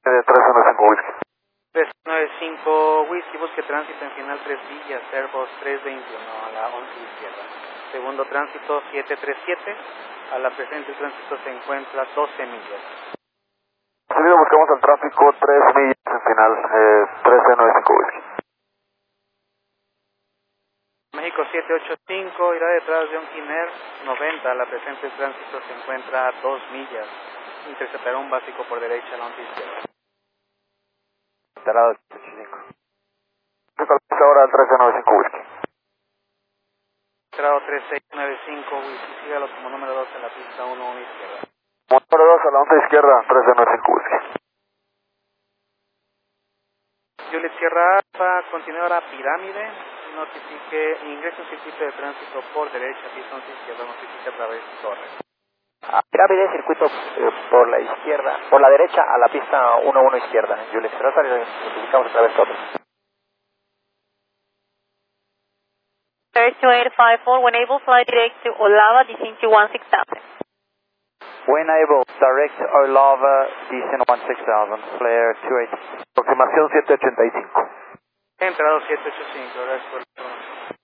395 Whisky. 395 Whisky, busque tránsito en final 3 millas, Airbus 321 a la 11 izquierda. Segundo tránsito 737, a la presente el tránsito se encuentra 12 millas. Seguido buscamos al tráfico 3 millas en final 1395 Whisky. México 785, irá detrás de un Kiner 90, a la presente el tránsito se encuentra a 2 millas. Interceptará un básico por derecha a la 11 izquierda. Cerrado 85. Ahora al 1395 Whisky. Cerrado 3695 Whisky, sígalo como número 2 en la pista 1 izquierda. Número 2 a la 11 izquierda, 1395 Whisky. Juliet Sierra Alfa, continuadora Pirámide, notifique, ingresa un circuito de tránsito por derecha, pista 11 izquierda, notifique a través de Torres. Pirámide, circuito por la izquierda, por la derecha a la pista 1-1 izquierda. Juliet Sierra Alfa, notificamos a través de Torres. 2854, when able, fly direct to Olava, descend to 16,000. When able, direct Olava, descend 16,000, flare 28. Aproximación 785. Entrado 785, gracias por